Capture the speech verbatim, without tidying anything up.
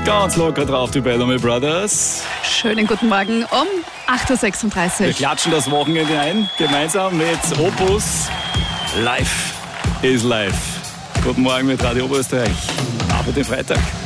ganz locker drauf, die Bellamy Brothers. Schönen guten Morgen um acht Uhr sechsunddreißig. Wir klatschen das Wochenende ein, gemeinsam mit Opus. Live is live. Guten Morgen mit Radio Oberösterreich. Ab den Freitag.